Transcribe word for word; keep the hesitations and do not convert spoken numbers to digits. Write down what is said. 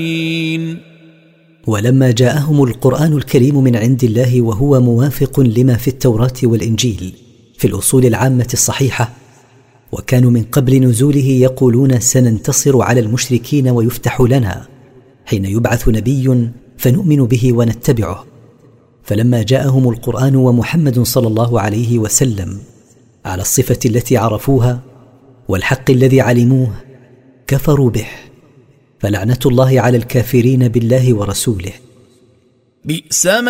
ولما جاءهم القرآن الكريم من عند الله وهو موافق لما في التوراة والإنجيل في الأصول العامة الصحيحة، وكانوا من قبل نزوله يقولون سننتصر على المشركين ويفتح لنا حين يبعث نبي فنؤمن به ونتبعه، فلما جاءهم القرآن ومحمد صلى الله عليه وسلم على الصفة التي عرفوها والحق الذي علموه كفروا به، فلعنة الله على الكافرين بالله ورسوله. بئس